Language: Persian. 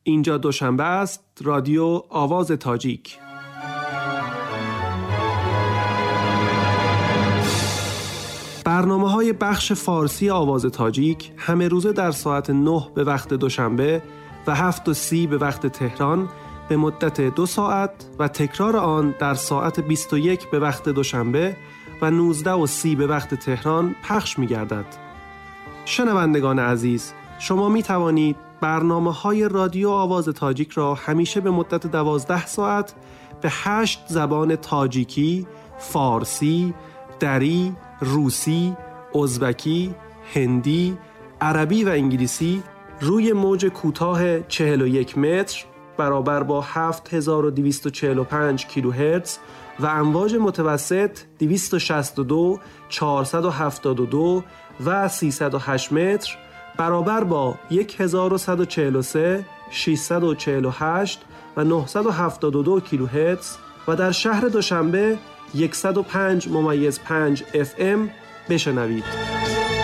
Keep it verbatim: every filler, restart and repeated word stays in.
اینجا دوشنبه است. رادیو آواز تاجیک. برنامه‌های بخش فارسی آواز تاجیک همه روزه در ساعت نه به وقت دوشنبه و هفت و سی به وقت تهران به مدت دو ساعت و تکرار آن در ساعت بیست و یک به وقت دوشنبه و نوزده و سی به وقت تهران پخش می گردد. شنوندگان عزیز، شما می توانید برنامه‌های رادیو آواز تاجیک را همیشه به مدت دوازده ساعت به هشت زبان تاجیکی، فارسی، دری، روسی، ازبکی، هندی، عربی و انگلیسی روی موج کوتاه چهل و یک متر برابر با هفت هزار و دویست و چهل و پنج کیلوهرتز و امواج متوسط دویست و شصت و دو، چهارصد و هفتاد و دو و سیصد و هشت متر برابر با هزار و صد و چهل و سه، ششصد و چهل و هشت و نهصد و هفتاد و دو کیلوهرتز و در شهر دوشنبه صد و پنج ممیز پنج اف ام بشنوید.